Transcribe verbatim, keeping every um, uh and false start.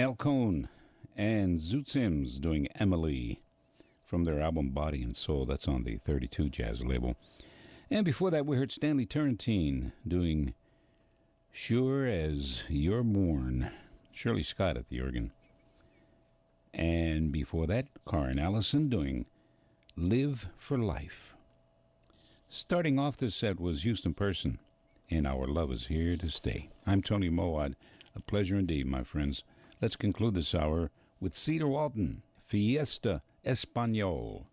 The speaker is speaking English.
Al Cohn and Zoot Sims doing Emily from their album Body and Soul. That's on the thirty-two Jazz label. And before that, we heard Stanley Turrentine doing Sure as You're Born. Shirley Scott at the organ. And before that, Karen Allison doing Live for Life. Starting off this set was Houston Person, and Our Love Is Here to Stay. I'm Tony Moad. A pleasure indeed, my friends. Let's conclude this hour with Cedar Walton, Fiesta Espanol.